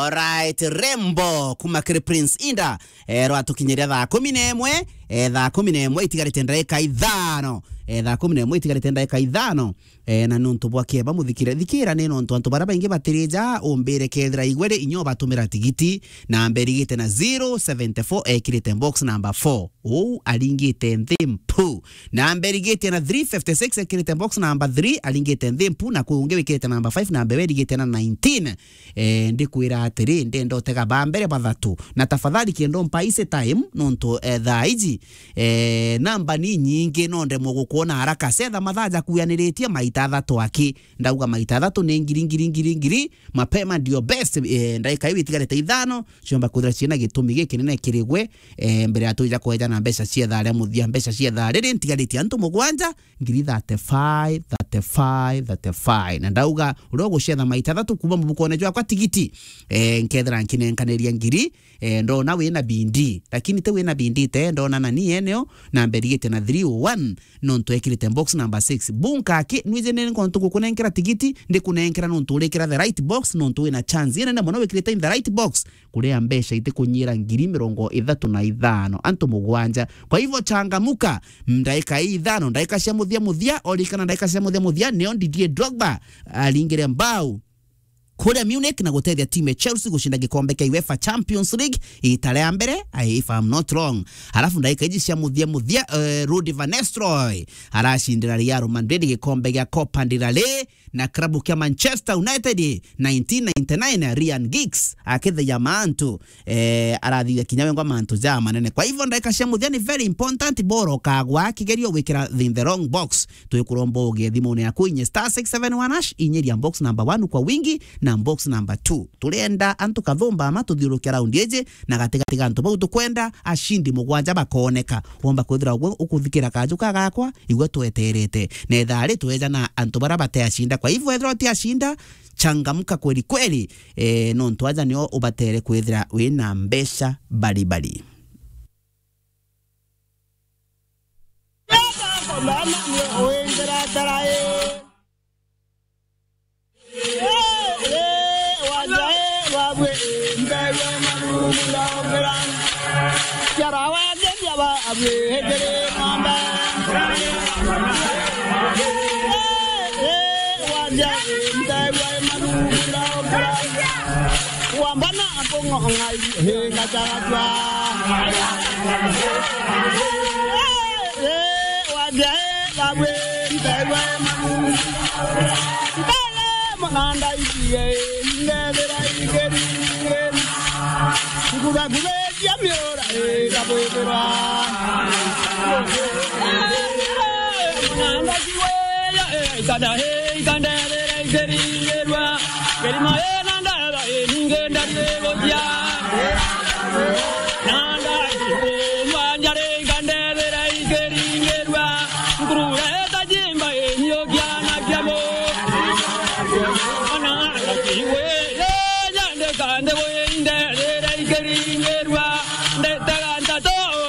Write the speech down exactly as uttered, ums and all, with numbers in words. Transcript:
Alright, Rembo kumakiri Prince Inda ero atukinyeria thaa kumi na imwe e thaa kumi na imwe itigarite ndagika ithano e thaa kumi na imwe itigarite ndagika ithano e na nuntu bwake bamuthikire thikira ni nuntu antu bara baingi batirija umbire kethira igwere inyo batumira tigiti na mberigite na zero seven four ekirite box number four o alingite nthimpu na mberigite na three five six ekirite box number three alingite nthimpu na kuunge wikirite number five na mberigite na nineteen e ndikwira atiri ndendo tega bambere bathatu na tafadhali kiendo mpaise time nuntu e, thaiji e, namba ni nyingi nonde mugukuona haraka setha mathaja kuyaniritie maita thatu aki ndauga maita thatu ni ngiri ngiri ngiri ngiri mapema ndio best e, ndaika hivi tigarete ithano ciomba kuthira ciina gitumi giki nene kirigwe e, mbere atuja kweja na mbeca cia thare muthia mbeca cia thare ri ntigarite antu mugwanja ngiri thirty-five thirty-five thirty-five na ndauga urogo cietha maita thatu kuma mubukone jwa kwa tigiti e, nkethira nkinenkaneria ngiri e, ndona wina bindi lakini te wina bindi te ndona na ni eneo na mberigite na three oh one nonto ekirite box number six bunka ki nwize nene kontu kukunenkera tigiti ndi kunenkera nonto urekera the right box nonto wina chance ina na mwana wekirite in the right box kurea mbesha ite kunyira ngiri mirongo ithatu na ithano antu mugwanja kwa hivyo changamuka ndaika ithano ndaika cia muthia muthia olikana ndaika cia muthia muthia neo Didier Drogba alingire mbao kule Munich na gutethia timu ya Chelsea gushinda gikombe kia UEFA Champions League itare ya mbere if I'm not wrong. Halafu ndaika iji cia muthia muthia uh, Rudi Van Nistelrooy arashindira Real Madrid gikombe gia Copa del Rey na klabu kia Manchester United nineteen ninety-nine Ryan Giggs akithia mantu eh arathia kinyawe ngwa mantu ja manene. Kwa hivyo ndaika cia muthia ni very important boro kagwa kigerio wikira in the wrong box tuikurombo uge thimune yaku inye star six seven one hash inyeria box number one kwa wingi na box number two turenda antu kathomba ama tuthirukia round eje na gatigati gantu bau tukwenda ashindi mugwanja bakoneka womba kuthira ugwe ukuthikira kajuka gakwa igwe tweterete na thari tweja na antu bara bate ashinda. Kwa hivyo ethro ti ashinda changamka kweli kweli e, nontu aja nio ubatere kwithira wina mbesha bali bali. Wambana abongo ngai he kacatwa eh wadia bawe ndewe manu bale mananda iye ndebera igeri kuga kuga ya miora e kabwera mananda iwe ya kada he kada igeri gerwa gerima e nanda e ningenda levo ya